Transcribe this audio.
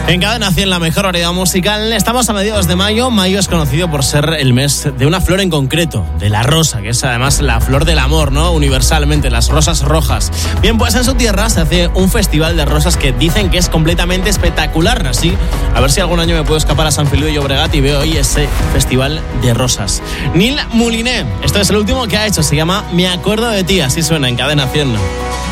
En Cadena 100, la mejor variedad musical. Estamos a mediados de mayo. Mayo es conocido por ser el mes de una flor en concreto, de la rosa, que es además la flor del amor, ¿no? Universalmente, las rosas rojas. Bien, pues en su tierra se hace un festival de rosas que dicen que es completamente espectacular. Así, a ver si algún año me puedo escapar a San Feliu de Llobregat y veo hoy ese festival de rosas. Nil Mouliné, esto es el último que ha hecho, se llama Me acuerdo de ti, así suena en Cadena 100.